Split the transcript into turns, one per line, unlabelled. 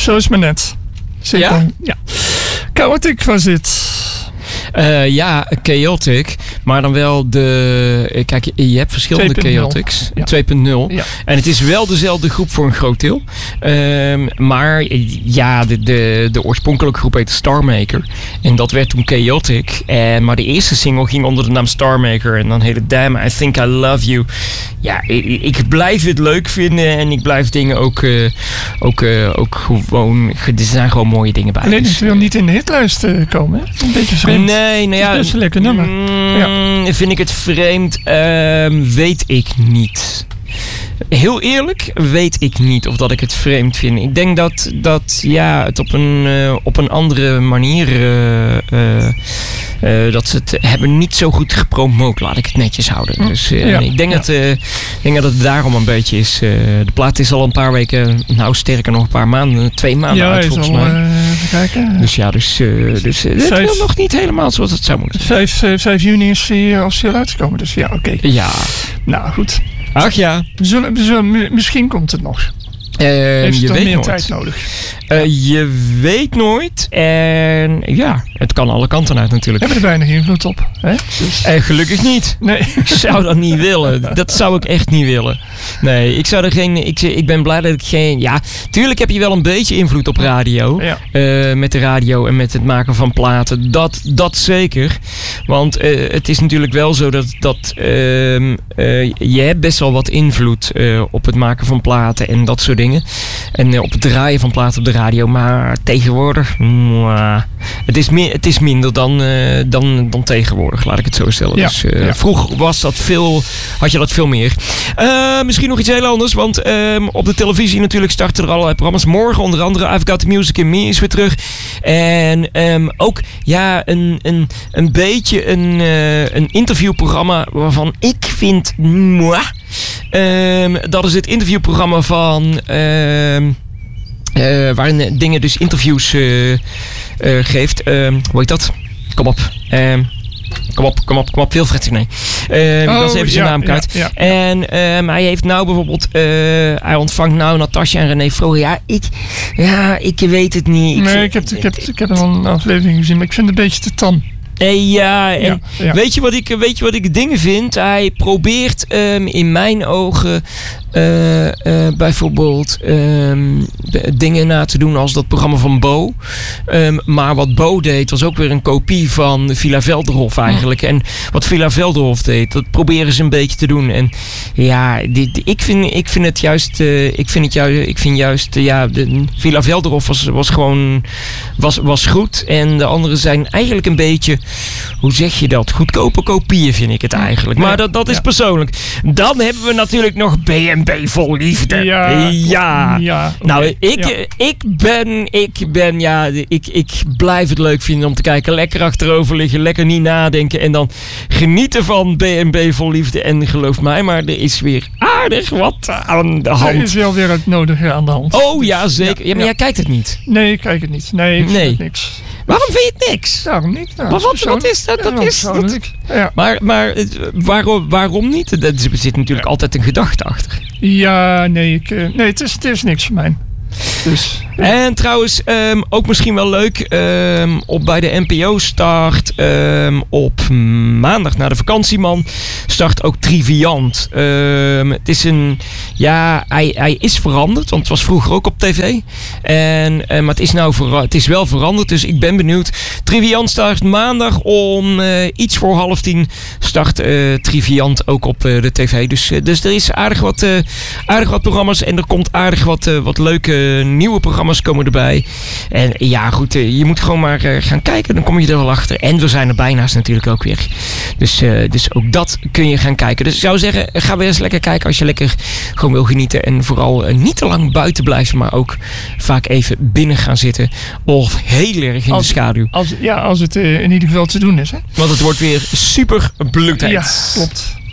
Zo is maar net.
Ja?
Ja. Chaotic was het.
Ja, Chaotic. Maar dan wel de... Kijk, je hebt verschillende
2.0.
Chaotics.
Ja.
2.0.
Ja.
En het is wel dezelfde groep voor een groot deel. Maar ja, de oorspronkelijke groep heette Starmaker. En dat werd toen Chaotic. Maar de eerste single ging onder de naam Starmaker. En dan heette Damn, I Think I Love You. Ja, ik blijf het leuk vinden. En ik blijf dingen ook gewoon... Er zijn gewoon mooie dingen bij.
Alleen het wil niet in de hitlijst komen. Hè? Een beetje vreemd.
Nee, nou ja.
Het is best een lekker nummer.
Vind ik het vreemd? Weet ik niet. Heel eerlijk weet ik niet of dat ik het vreemd vind. Ik denk dat ja, het op een andere manier... dat ze het hebben niet zo goed gepromoot, laat ik het netjes houden. Dus ik denk dat het daarom een beetje is. De plaat is al een paar weken, nou sterker nog een paar maanden, 2 maanden uit volgens mij.
Even kijken.
Dus het wil nog niet helemaal zoals het zou moeten.
5 juni is hij officieel uitgekomen, dus ja, oké.
Ja.
Nou, goed.
Ach ja.
Misschien komt het nog. Heeft
je
dan
weet
meer
nooit.
tijd nodig?
Je weet nooit. En ja, het kan alle kanten uit natuurlijk.
We hebben er bijna invloed op. Hè? Dus...
gelukkig niet.
Nee.
Ik zou dat niet willen. Dat zou ik echt niet willen. Nee, ik zou er geen... Ik ben blij dat ik geen... Ja, tuurlijk heb je wel een beetje invloed op radio.
Ja.
Met de radio en met het maken van platen. Dat zeker. Want het is natuurlijk wel zo dat je hebt best wel wat invloed op het maken van platen en dat soort dingen. En op het draaien van platen op de radio. Maar tegenwoordig... Het is minder dan tegenwoordig, laat ik het zo stellen.
Ja,
Dus vroeger had je dat veel meer. Misschien nog iets heel anders, want op de televisie natuurlijk starten er allerlei programma's. Morgen onder andere I've Got The Music In Me is weer terug. En ook ja, een beetje een interviewprogramma waarvan ik vind... dat is het interviewprogramma van... waarin dingen dus interviews geeft. Hoe heet dat? Kom op. Wilfred, nee. Ik was even zijn naam kwijt.
Ja.
En hij heeft nou bijvoorbeeld... hij ontvangt nou Natasja en René Vroger. Ik weet het niet.
Ik heb nog een aflevering gezien, maar ik vind het een beetje te tam.
Weet je wat ik dingen vind? Hij probeert in mijn ogen bijvoorbeeld dingen na te doen als dat programma van Bo. Maar wat Bo deed was ook weer een kopie van Villa Velderhof eigenlijk. En wat Villa Velderhof deed, dat proberen ze een beetje te doen. En ja, ik vind juist Villa Velderhof was goed. En de anderen zijn eigenlijk een beetje, hoe zeg je dat? Goedkope kopieën vind ik het eigenlijk. Maar dat is persoonlijk. Dan hebben we natuurlijk nog B&B Vol Liefde. Ik blijf het leuk vinden om te kijken. Lekker achterover liggen, lekker niet nadenken. En dan genieten van B&B Vol Liefde. En geloof mij, maar er is weer aardig wat aan de hand.
Er is wel weer het nodige aan de hand.
Oh ja, zeker. Ja, maar jij kijkt het niet.
Nee, ik kijk het niet. Nee, ik vind het niks.
Waarom vind je het niks?
Daarom niet. Nou,
maar wat is dat?
Ja.
Maar waarom niet? Er zit natuurlijk altijd een gedachte achter.
Ja, nee, het is niks voor mij. Dus, ja.
En trouwens, ook misschien wel leuk, bij de NPO start op maandag na de vakantieman start ook Triviant. Het is hij is veranderd, want het was vroeger ook op tv. Maar het is wel veranderd, dus ik ben benieuwd. Triviant start maandag om iets voor 9:30 start Triviant ook op de tv. Dus er is aardig wat programma's en er komt aardig wat leuke nieuwe programma's komen erbij. En ja, goed, je moet gewoon maar gaan kijken. Dan kom je er wel achter. En we zijn er bijnaast natuurlijk ook weer. Dus ook dat kun je gaan kijken. Dus ik zou zeggen, ga weer eens lekker kijken als je lekker gewoon wil genieten. En vooral niet te lang buiten blijven, maar ook vaak even binnen gaan zitten. Of heel erg in de schaduw.
Als het in ieder geval te doen is. Hè?
Want het wordt weer super bloedheet.
Ja, klopt.